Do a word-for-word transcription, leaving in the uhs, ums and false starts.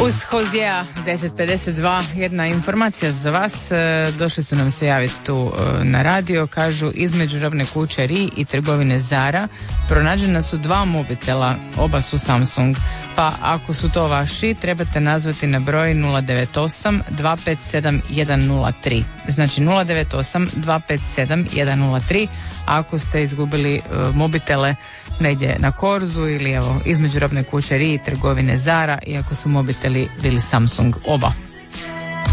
Uz Hozea deset pedeset dva jedna informacija za vas. Došli su nam se javiti tu na radio. Kažu, između robne kuće Ri i trgovine Zara pronađena su dva mobitela, oba su Samsung. Pa ako su to vaši, trebate nazvati na broj nula devet osam dva pet sedam jedan nula tri. Znači nula devet osam dva pet sedam jedan nula tri. Ako ste izgubili uh, mobitele negdje na Korzu ili evo između robne kuće Ri i trgovine Zara, iako su mobiteli bili Samsung oba.